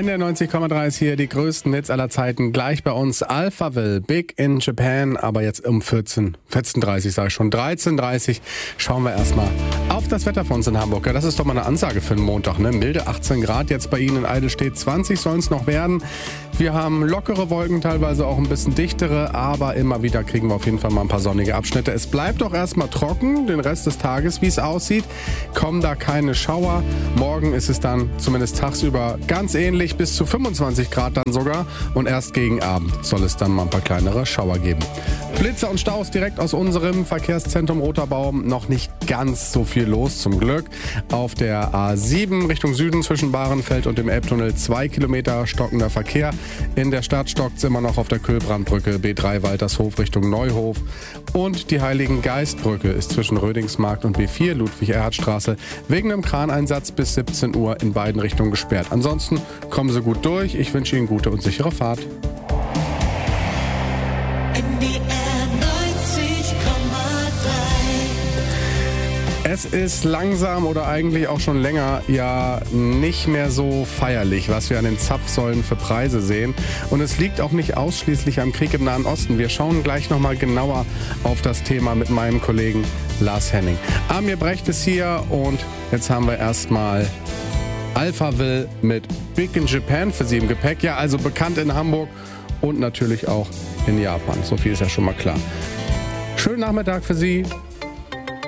der 90,3 ist hier die größten Hits aller Zeiten. Gleich bei uns Alphaville, Big in Japan. Aber jetzt um 14:30 sage ich schon, 13:30 schauen wir erstmal auf das Wetter von uns in Hamburg. Ja, das ist doch mal eine Ansage für den Montag, ne? Milde 18 Grad, jetzt bei Ihnen in Eidelstedt 20 sollen es noch werden. Wir haben lockere Wolken, teilweise auch ein bisschen dichtere, aber immer wieder kriegen wir auf jeden Fall mal ein paar sonnige Abschnitte. Es bleibt auch erstmal trocken, den Rest des Tages, wie es aussieht. Kommen da keine Schauer. Morgen ist es dann zumindest tagsüber ganz ähnlich, bis zu 25 Grad dann sogar. Und erst gegen Abend soll es dann mal ein paar kleinere Schauer geben. Blitzer und Staus direkt aus unserem Verkehrszentrum Roter Baum. Noch nicht ganz so viel los, zum Glück. Auf der A7 Richtung Süden zwischen Bahrenfeld und dem Elbtunnel 2 Kilometer stockender Verkehr. In der Stadt stockt es immer noch auf der Kühlbrandbrücke, B3 Waltershof Richtung Neuhof. Und die Heiligengeistbrücke ist zwischen Rödingsmarkt und B4 Ludwig-Erhard-Straße wegen einem Kraneinsatz bis 17 Uhr in beiden Richtungen gesperrt. Ansonsten kommen Sie gut durch. Ich wünsche Ihnen gute und sichere Fahrt. Es ist langsam oder eigentlich auch schon länger ja nicht mehr so feierlich, was wir an den Zapfsäulen für Preise sehen. Und es liegt auch nicht ausschließlich am Krieg im Nahen Osten. Wir schauen gleich nochmal genauer auf das Thema mit meinem Kollegen Lars Henning. Amir Brecht ist hier und jetzt haben wir erstmal Alphaville mit Big in Japan für Sie im Gepäck. Ja, also bekannt in Hamburg und natürlich auch in Japan. So viel ist ja schon mal klar. Schönen Nachmittag für Sie.